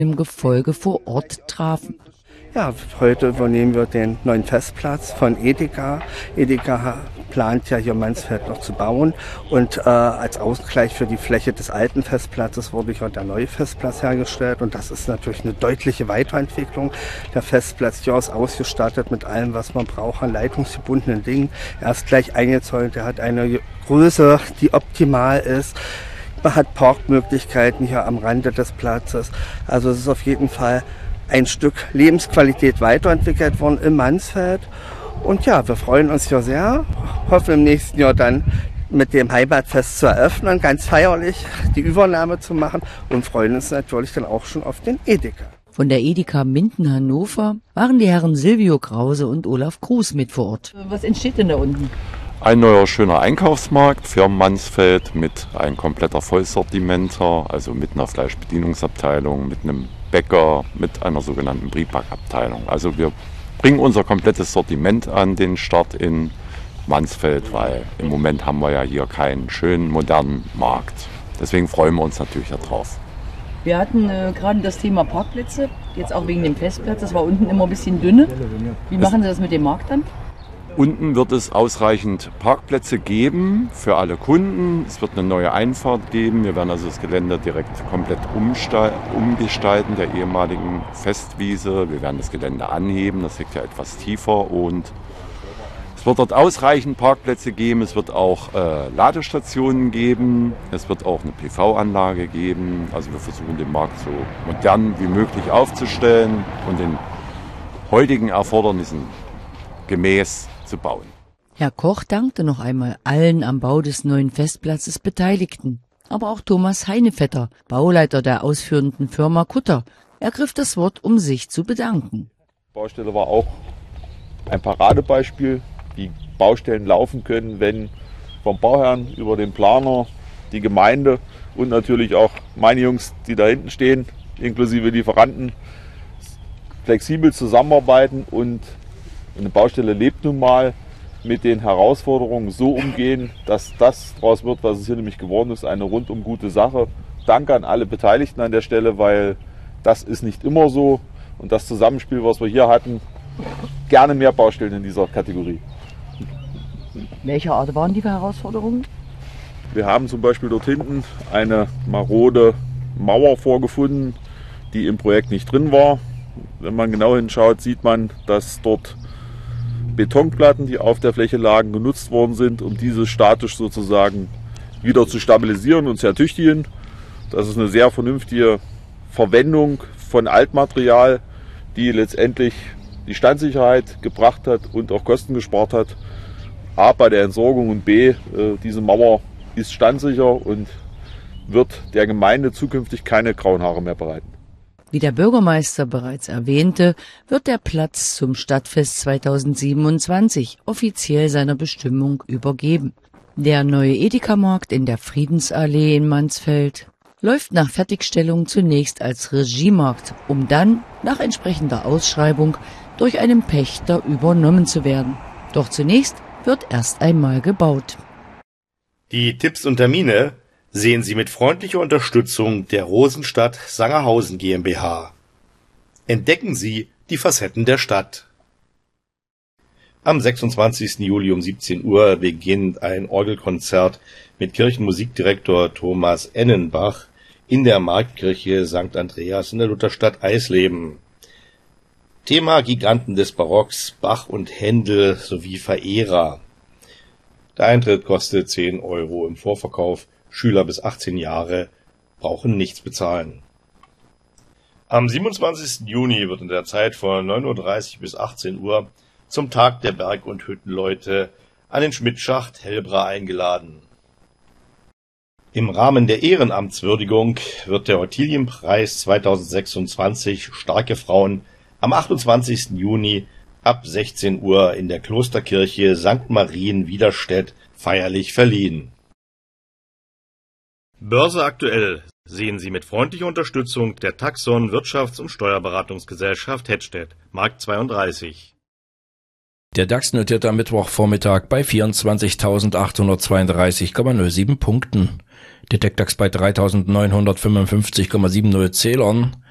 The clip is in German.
im Gefolge vor Ort trafen. Ja, heute übernehmen wir den neuen Festplatz von Edeka. Edeka plant ja hier Mansfeld noch zu bauen und als Ausgleich für die Fläche des alten Festplatzes wurde hier der neue Festplatz hergestellt und das ist natürlich eine deutliche Weiterentwicklung. Der Festplatz hier ist ausgestattet mit allem, was man braucht an leitungsgebundenen Dingen. Er ist gleich eingezäunt, er hat eine Größe, die optimal ist. Man hat Parkmöglichkeiten hier am Rande des Platzes. Also es ist auf jeden Fall ein Stück Lebensqualität weiterentwickelt worden in Mansfeld. Und ja, wir freuen uns hier sehr, hoffen im nächsten Jahr dann mit dem Heimatfest zu eröffnen, ganz feierlich die Übernahme zu machen und freuen uns natürlich dann auch schon auf den Edeka. Von der Edeka Minden Hannover waren die Herren Silvio Krause und Olaf Kruse mit vor Ort. Was entsteht denn da unten? Ein neuer schöner Einkaufsmarkt für Mansfeld mit einem kompletter Vollsortimenter, also mit einer Fleischbedienungsabteilung, mit einem Bäcker, mit einer sogenannten Briefbackabteilung. Also wir bringen unser komplettes Sortiment an den Start in Mansfeld, weil im Moment haben wir ja hier keinen schönen, modernen Markt. Deswegen freuen wir uns natürlich darauf. Wir hatten gerade das Thema Parkplätze, jetzt auch wegen dem Festplatz. Das war unten immer ein bisschen dünne. Wie machen Sie das mit dem Markt dann? Unten wird es ausreichend Parkplätze geben für alle Kunden. Es wird eine neue Einfahrt geben. Wir werden also das Gelände direkt komplett umgestalten, der ehemaligen Festwiese. Wir werden das Gelände anheben, das liegt ja etwas tiefer. Und es wird dort ausreichend Parkplätze geben. Es wird auch Ladestationen geben. Es wird auch eine PV-Anlage geben. Also wir versuchen den Markt so modern wie möglich aufzustellen und den heutigen Erfordernissen gemäß zu bauen. Herr Koch dankte noch einmal allen am Bau des neuen Festplatzes Beteiligten, aber auch Thomas Heinevetter, Bauleiter der ausführenden Firma Kutter, ergriff das Wort, um sich zu bedanken. Die Baustelle war auch ein Paradebeispiel, wie Baustellen laufen können, wenn vom Bauherrn über den Planer, die Gemeinde und natürlich auch meine Jungs, die da hinten stehen, inklusive Lieferanten, flexibel zusammenarbeiten und eine Baustelle lebt nun mal mit den Herausforderungen so umgehen, dass das daraus wird, was es hier nämlich geworden ist, eine rundum gute Sache. Danke an alle Beteiligten an der Stelle, weil das ist nicht immer so. Und das Zusammenspiel, was wir hier hatten, gerne mehr Baustellen in dieser Kategorie. Welcher Art waren die Herausforderungen? Wir haben zum Beispiel dort hinten eine marode Mauer vorgefunden, die im Projekt nicht drin war. Wenn man genau hinschaut, sieht man, dass dort Betonplatten, die auf der Fläche lagen, genutzt worden sind, um diese statisch sozusagen wieder zu stabilisieren und zu ertüchtigen. Das ist eine sehr vernünftige Verwendung von Altmaterial, die letztendlich die Standsicherheit gebracht hat und auch Kosten gespart hat. A, bei der Entsorgung und B, diese Mauer ist standsicher und wird der Gemeinde zukünftig keine grauen Haare mehr bereiten. Wie der Bürgermeister bereits erwähnte, wird der Platz zum Stadtfest 2027 offiziell seiner Bestimmung übergeben. Der neue Edeka-Markt in der Friedensallee in Mansfeld läuft nach Fertigstellung zunächst als Regiemarkt, um dann nach entsprechender Ausschreibung durch einen Pächter übernommen zu werden. Doch zunächst wird erst einmal gebaut. Die Tipps und Termine sehen Sie mit freundlicher Unterstützung der Rosenstadt Sangerhausen GmbH. Entdecken Sie die Facetten der Stadt. Am 26. Juli um 17 Uhr beginnt ein Orgelkonzert mit Kirchenmusikdirektor Thomas Ennenbach in der Marktkirche St. Andreas in der Lutherstadt Eisleben. Thema Giganten des Barocks, Bach und Händel sowie Verehrer. Der Eintritt kostet 10 € im Vorverkauf. Schüler bis 18 Jahre brauchen nichts bezahlen. Am 27. Juni wird in der Zeit von 9:30 bis 18 Uhr zum Tag der Berg- und Hüttenleute an den Schmidtschacht Hellbra eingeladen. Im Rahmen der Ehrenamtswürdigung wird der Ottilienpreis 2026 Starke Frauen am 28. Juni ab 16 Uhr in der Klosterkirche St. Marien Widerstedt feierlich verliehen. Börse aktuell sehen Sie mit freundlicher Unterstützung der Taxon Wirtschafts- und Steuerberatungsgesellschaft Hettstedt, Markt 32. Der DAX notiert am Mittwochvormittag bei 24.832,07 Punkten. Der TechDAX bei 3.955,70 Zählern.